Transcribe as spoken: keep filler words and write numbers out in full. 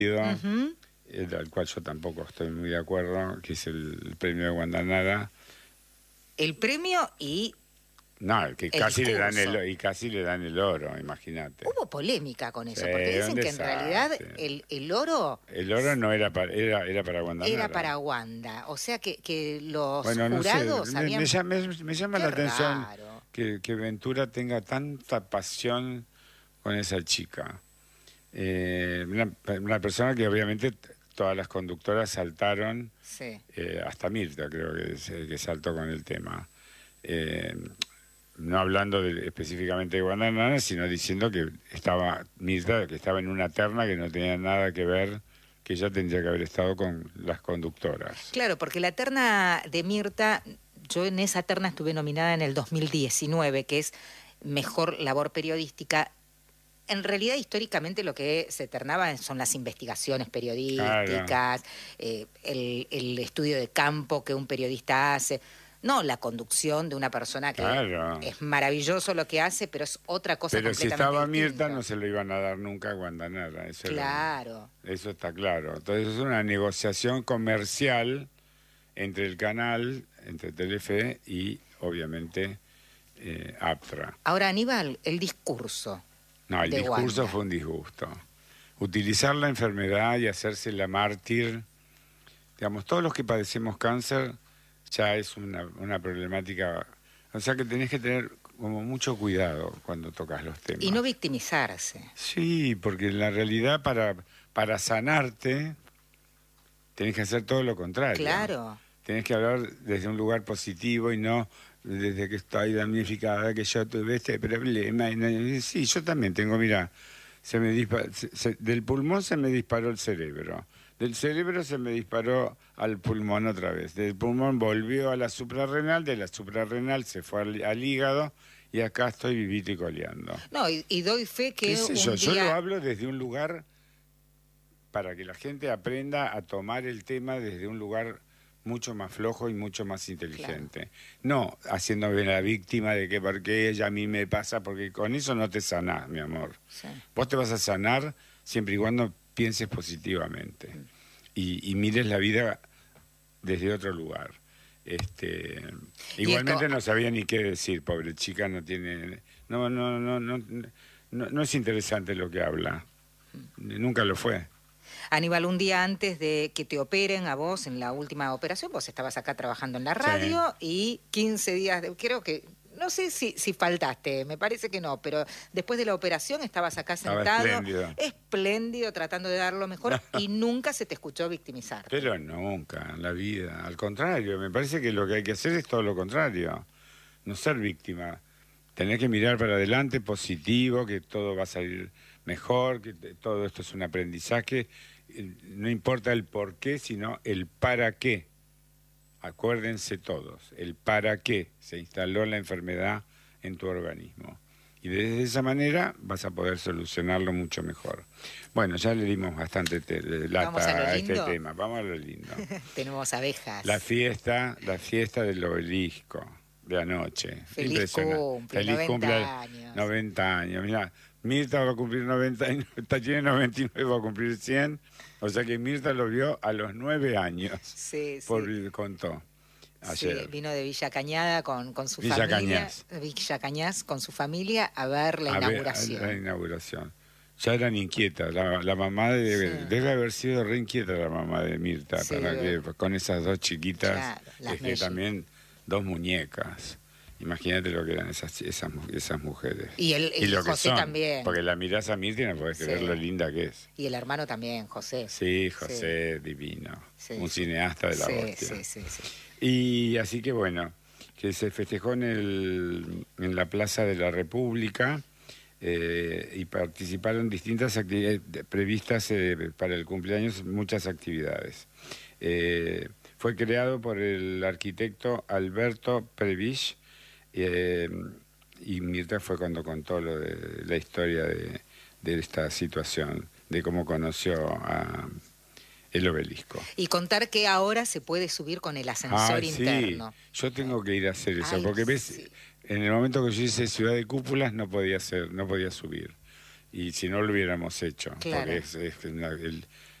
Uh-huh. el, al cual yo tampoco estoy muy de acuerdo, que es el, el premio de Guandanara. El premio y No, que el casi le dan discurso. el, y casi le dan el oro, imagínate. Hubo polémica con eso, Sí, porque dicen un que en realidad desastre. el, el oro El oro no era para, era, era para Guandanara. era para Wanda. O sea que, que los Bueno, no sé, jurados me, habían... me llama, me llama Qué la atención raro. que, que Ventura tenga tanta pasión con esa chica. Eh, una, una persona que obviamente todas las conductoras saltaron, Sí. eh, hasta Mirta creo que, se- que saltó con el tema. Eh, no hablando de- específicamente de Guandanara, sino diciendo que estaba Mirta, que estaba en una terna que no tenía nada que ver, que ella tendría que haber estado con las conductoras. Claro, porque la terna de Mirta, yo en esa terna estuve nominada en el dos mil diecinueve, que es Mejor Labor Periodística. En realidad, históricamente, lo que se ternaba son las investigaciones periodísticas, eh, el, el estudio de campo que un periodista hace, no la conducción de una persona que Claro. es maravilloso lo que hace, pero es otra cosa Pero si completamente estaba distinta. Mirta no se lo iban a dar nunca a Guandanara. Eso era- Claro. eso está claro. Entonces es una negociación comercial entre el canal, entre Telefe y obviamente eh, Aptra. Ahora, Aníbal, el discurso. No, el de discurso Wanda. fue un disgusto. Utilizar la enfermedad y hacerse la mártir, digamos, todos los que padecemos cáncer ya es una, una problemática. O sea que tenés que tener como mucho cuidado cuando tocas los temas. Y no victimizarse. Sí, porque en la realidad para, para sanarte tenés que hacer todo lo contrario. Claro. Tenés que hablar desde un lugar positivo y no desde que estoy damnificada, que yo tuve este problema. Y no- sí, yo también tengo, mira, se me dispa- se- se- del pulmón se me disparó el cerebro. Del cerebro se me disparó al pulmón otra vez. Del pulmón volvió a la suprarrenal, de la suprarrenal se fue al, al hígado y acá estoy vivito y coleando. No, y, y doy fe que ¿Qué sé un yo? Yo día... lo hablo desde un lugar para que la gente aprenda a tomar el tema desde un lugar mucho más flojo y mucho más inteligente. No haciéndome la víctima de que por qué ella a mí me pasa, porque con eso no te sanás, mi amor. Sí. Vos te vas a sanar siempre y cuando pienses positivamente y, y mires la vida desde otro lugar. Este, Y igualmente esto- no sabía ni qué decir, pobre chica, no tiene, no, no, no, no, no, no es interesante lo que habla, nunca lo fue. Aníbal, un día antes de que te operen a vos en la última operación, vos estabas acá trabajando en la radio y quince días, de, creo que, no sé si, si faltaste, me parece que no, pero después de la operación estabas acá Estaba sentado, espléndido. espléndido, tratando de dar lo mejor y nunca se te escuchó victimizar. Pero nunca, en la vida, al contrario, me parece que lo que hay que hacer es todo lo contrario, no ser víctima, tener que mirar para adelante, positivo, que todo va a salir mejor, que te- todo esto es un aprendizaje, eh, no importa el por qué, sino el para qué. Acuérdense todos, el para qué se instaló la enfermedad en tu organismo. Y de esa manera vas a poder solucionarlo mucho mejor. Bueno, ya le dimos bastante te- ¿Vamos a lata lo a este lindo? tema, vamos a lo lindo. Tenemos abejas. La fiesta, la fiesta del obelisco de anoche. Feliz Impresionante. cumple, Feliz noventa cumple, años. noventa años. Mirá, Mirta va a cumplir noventa y nueve, tiene noventa y nueve, va a cumplir cien. O sea que Mirta lo vio a los nueve años. Sí, sí. Por, contó Sí, ayer. vino de Villa Cañada con, con su Villa familia. Cañas. Villa Cañas con su familia a ver la A ver, inauguración. la inauguración. Ya eran inquietas. La, la mamá de, Sí. debe haber sido re inquieta la mamá de Mirta, Sí. para que con esas dos chiquitas, Claro, las es que mellizas. también dos muñecas. Imagínate lo que eran esas, esas, mu- esas mujeres. Y el- y lo que José son, también. Porque la mirás a Mirta y no podés Sí. creer lo linda que es. Y el hermano también, José. Sí, José, divino. Sí. Un cineasta de la Sí, hostia. sí, sí, sí. Y así que bueno, que se festejó en, el, en la Plaza de la República eh, y participaron distintas actividades previstas eh, para el cumpleaños, muchas actividades. Eh, fue creado por el arquitecto Alberto Prebisch eh, y Mirta fue cuando contó lo de la historia de, de esta situación, de cómo conoció a el obelisco. Y contar que ahora se puede subir con el ascensor Ah, interno. sí, yo tengo que ir a hacer eso, Ay, porque ves, sí. en el momento que yo hice Ciudad de Cúpulas no podía hacer, no podía subir. y si no lo hubiéramos hecho. Claro. Porque es, es una- el-